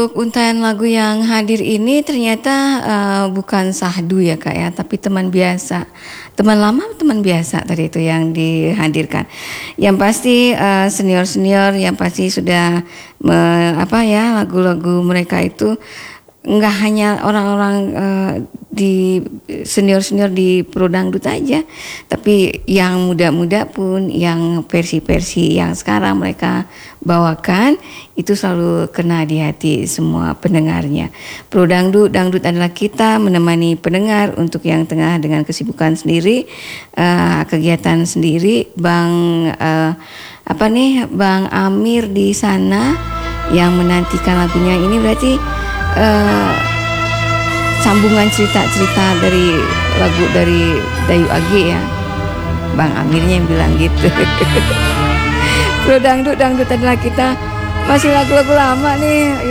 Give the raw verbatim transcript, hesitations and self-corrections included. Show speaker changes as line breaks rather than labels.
Untuk untayan lagu yang hadir ini ternyata uh, bukan sahdu ya Kak ya, tapi teman biasa. Teman lama, teman biasa tadi itu yang dihadirkan. Yang pasti uh, senior-senior yang pasti sudah me, apa ya, lagu-lagu mereka itu nggak hanya orang-orang uh, di senior-senior di pro dangdut aja, tapi yang muda-muda pun, yang versi-versi yang sekarang mereka bawakan itu selalu kena di hati semua pendengarnya. Pro dangdut, dangdut adalah kita menemani pendengar untuk yang tengah dengan kesibukan sendiri, uh, kegiatan sendiri. Bang uh, apa nih, Bang Amir di sana yang menantikan lagunya ini berarti Uh, sambungan cerita-cerita dari lagu dari Dayu Age ya, Bang Amirnya yang bilang gitu. Pro dangdut, dangdut adalah kita, masih lagu-lagu lama nih.